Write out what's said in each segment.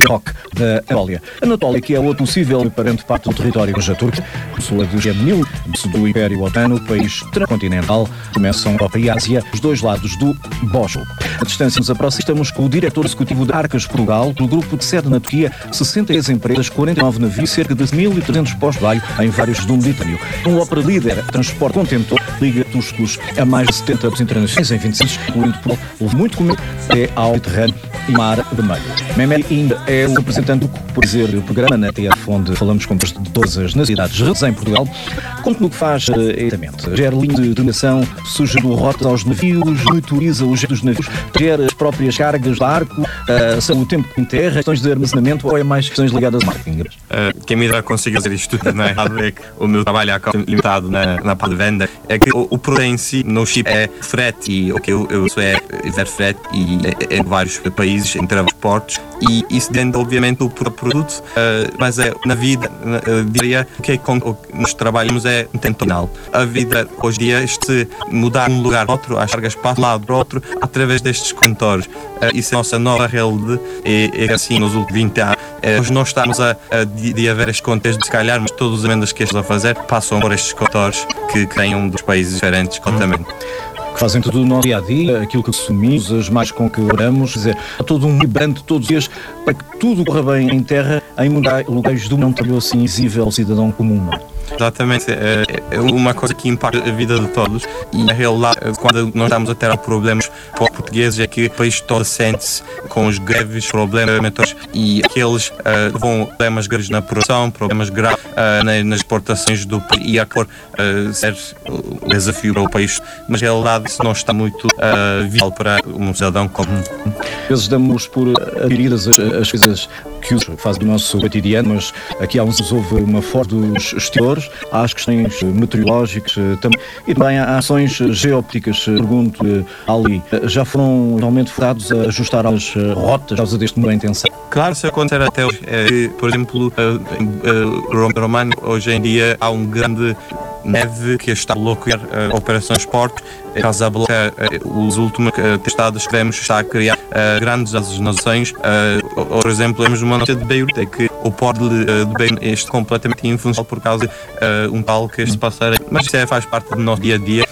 Rock, da Anatólia. Anatólia, que é outro possível parente parte do território da Turquia, sul de Gemil, do Império Otomano, país transcontinental, começam a Europa e Ásia, os dois lados do Bósforo. A distância nos aproxima, estamos com o diretor executivo da Arcas Portugal, do grupo de sede na Turquia, 63 empresas, 49 navios, cerca de 1.300 postos de trabalho em vários do Mediterrâneo. Um ópera líder, transporte contentor, liga Tuscos a mais de 70 internacionais em 26, incluindo muito comum até ao Mediterrâneo e Mar Vermelho. Mehmet ainda é o representante do, por dizer, o programa na TF, onde falamos com de todas as nacionalidades redes em Portugal. Conta-me o que faz exatamente. Gera linha de navegação, sugere rotas aos navios, monitoriza os jeitos dos navios, gera as próprias cargas do barco, são o tempo em terra, questões de armazenamento ou é mais questões ligadas ao marketing? Quem me dá consigo fazer isto tudo, não é? É que o meu trabalho é limitado na parte de venda. É que o produto em si, no chip, é frete e o que eu sou é ver frete e em vários países, em vários portos, e isso dentro, obviamente, do produto, mas é na vida, diria que com o que nós trabalhamos é intencional. A vida, hoje em dia, se mudar de um lugar a outro, as cargas passam de um lado para o outro, através destes contentores. Isso é a nossa nova realidade, e assim, nos últimos 20 anos, hoje nós estamos a haver estes contextos, se calhar, mas todas as emendas que estamos a fazer passam por estes contentores que têm dos países diferentes completamente. Que fazem tudo o nosso dia-a-dia, aquilo que assumimos, as mais com que oramos, quer dizer, há todo um vibrante todos os dias para que tudo corra bem em terra, em lugares do mundo tão assim visível cidadão comum, não é? Exatamente, é uma coisa que impacta a vida de todos, e na realidade, quando nós estamos a ter problemas para os portugueses, é que o país todo sente-se com os greves, problemas, e aqueles vão problemas graves na produção, problemas graves nas exportações do país, e a por ser um desafio para o país, mas na realidade isso não está muito vital para um cidadão comum. Às vezes damos por adquiridas as coisas que fazem o nosso cotidiano, mas aqui há uns houve uma forte dos exteriores, há as questões meteorológicas também, e também há ações geopolíticas. Pergunto ali, já foram realmente focados a ajustar as rotas por causa deste momento em tensão? Claro, se acontecer até hoje, por exemplo, România, hoje em dia há um grande neve que está a bloquear operações de porto. Casablanca, os últimos testados que vemos, está a criar grandes nações. Por exemplo, temos uma notícia de Beirute, é que o porto de Beirute está completamente infuncional por causa de um tal que se passar. Mas isso faz parte do nosso dia-a-dia.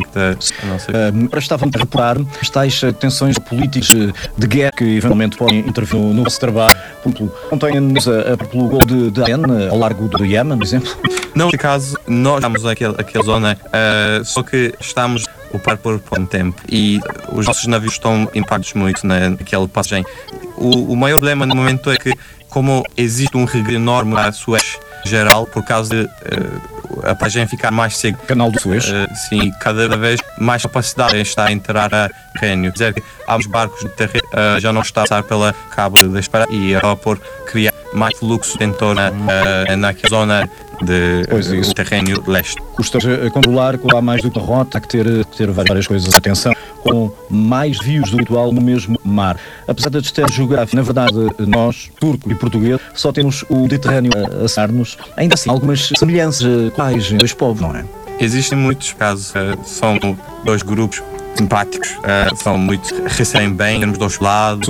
Para estavam a reparar as tais tensões políticas de guerra que eventualmente podem intervir no nosso trabalho. Por exemplo, ontem-nos pelo gol de Aden, ao largo do Iémen, por exemplo. Não, no caso, nós estamos naquela zona, só que estamos a par por um tempo e os nossos navios estão impactados muito naquela passagem. O maior problema no momento é que, como existe um regresso enorme à Suez geral, por causa de a passagem ficar mais seca. Canal do Suez? Sim, cada vez mais capacidade está a entrar a terreno. Quer dizer que há os barcos de terreno já não está a passar pela cabo de espera e acaba por criar mais fluxo dentro naquela zona do terreno leste. Custa a controlar, há mais do que a rota, há que ter várias coisas. Atenção, com mais vios do habitual no mesmo mar. Apesar da distância geográfica, na verdade, nós, turco e português, só temos o Mediterrâneo a assar-nos. Ainda assim, algumas semelhanças quais dois povos, não é? Existem muitos casos, são dois grupos simpáticos, são muito, recebem bem, temos dois lados,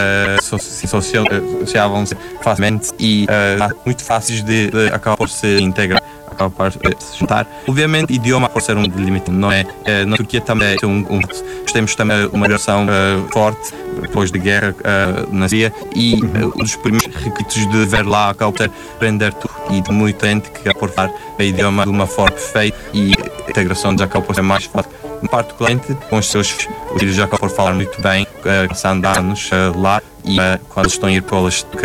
sociavam-se facilmente e muito fáceis de acabar por se integrar, acabar por se juntar. Obviamente, idioma pode ser um limite, não é? Na Turquia também temos também uma geração forte, depois da guerra na Síria, e um dos primeiros requisitos de ver lá acaba por ser aprender tudo, e de muita gente que acaba por falar o idioma de uma forma perfeita, e a integração já acaba por ser mais fácil. Particularmente com os seus filhos já acabam por falar muito bem, passando anos lá, e quando estão a ir para